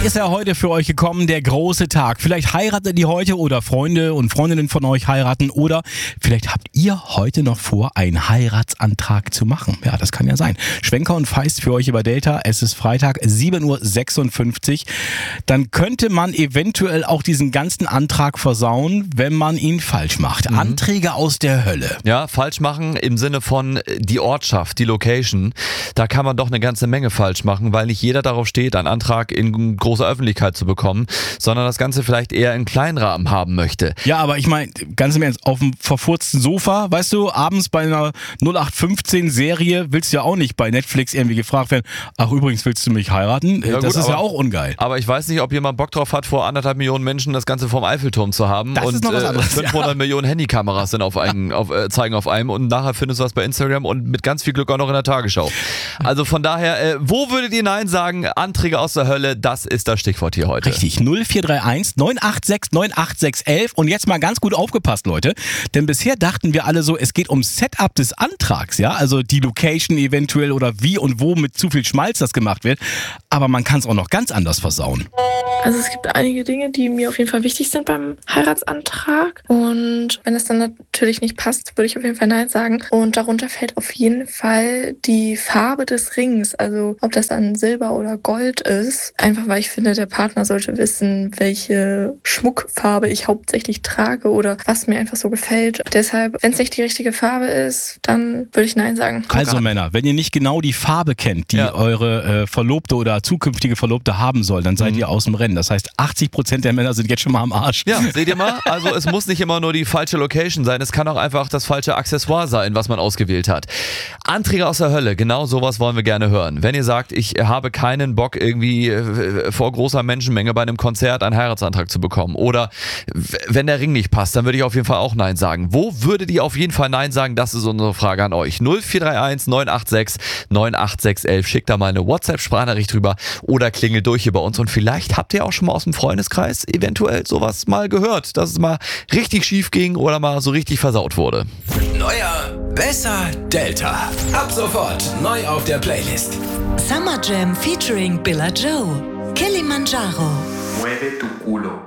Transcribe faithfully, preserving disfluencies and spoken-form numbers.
ist ja heute für euch gekommen, der große Tag. Vielleicht heiratet ihr heute oder Freunde und Freundinnen von euch heiraten oder vielleicht habt ihr heute noch vor, einen Heiratsantrag zu machen. Ja, das kann ja sein. Schwenker und Feist für euch über Delta. Es ist Freitag, sieben Uhr sechsundfünfzig. Dann könnte man eventuell auch diesen ganzen Antrag versauen, wenn man ihn falsch macht. Mhm. Anträge aus der Hölle. Ja, falsch machen im Sinne von die Ortschaft, die Location. Da kann man doch eine ganze Menge falsch machen, weil nicht jeder darauf steht, einen Antrag in großer Öffentlichkeit zu bekommen, sondern das Ganze vielleicht eher im Kleinrahmen haben möchte. Ja, aber ich meine, ganz im Ernst, auf dem verfurzten Sofa, weißt du, abends bei einer null acht fünfzehn Serie willst du ja auch nicht bei Netflix irgendwie gefragt werden, ach übrigens, willst du mich heiraten? Ja, das gut, ist aber, ja auch ungeil. Aber ich weiß nicht, ob jemand Bock drauf hat, vor anderthalb Millionen Menschen das Ganze vom Eiffelturm zu haben. Das und ist noch was anderes, fünfhundert ja. Millionen Handykameras sind auf einen, auf, äh, zeigen auf einem und nachher findest du was bei Instagram und mit ganz viel Glück auch noch in der Tagesschau. Also von daher, äh, wo würdet ihr Nein sagen? Anträge aus der Hölle, das ist das Stichwort hier heute. Richtig, null vier drei eins neun acht sechs neun acht sechs elf. Und jetzt mal ganz gut aufgepasst, Leute, denn bisher dachten wir alle so, es geht ums Setup des Antrags, ja, also die Location eventuell oder wie und wo mit zu viel Schmalz das gemacht wird, aber man kann es auch noch ganz anders versauen. Also es gibt einige Dinge, die mir auf jeden Fall wichtig sind beim Heiratsantrag und wenn es dann natürlich nicht passt, würde ich auf jeden Fall Nein sagen und darunter fällt auf jeden Fall die Farbe des Rings, also ob das dann Silber oder Gold ist, einfach weil ich finde, der Partner sollte wissen, welche Schmuckfarbe ich hauptsächlich trage oder was mir einfach so gefällt. Deshalb, wenn es nicht die richtige Farbe ist, dann würde ich Nein sagen. Guck also an. Männer, wenn ihr nicht genau die Farbe kennt, die ja. eure äh, Verlobte oder zukünftige Verlobte haben soll, dann seid mhm. ihr aus dem Rennen. Das heißt, achtzig Prozent der Männer sind jetzt schon mal am Arsch. Ja, seht ihr mal? Also es muss nicht immer nur die falsche Location sein, es kann auch einfach das falsche Accessoire sein, was man ausgewählt hat. Anträge aus der Hölle, genau sowas wollen wir gerne hören. Wenn ihr sagt, ich habe keinen Bock irgendwie äh, vor großer Menschenmenge bei einem Konzert einen Heiratsantrag zu bekommen oder w- wenn der Ring nicht passt, dann würde ich auf jeden Fall auch Nein sagen. Wo würdet ihr auf jeden Fall Nein sagen? Das ist unsere Frage an euch. null vier drei eins neun acht sechs neun acht sechs elf. Schickt da mal eine WhatsApp-Sprachnachricht rüber oder klingelt durch hier bei uns und vielleicht habt ihr auch schon mal aus dem Freundeskreis eventuell sowas mal gehört, dass es mal richtig schief ging oder mal so richtig versaut wurde. Neuer, besser, Delta. Ab sofort neu auf der Playlist. Summer Jam featuring Billa Joe. Kilimanjaro. Mueve tu culo.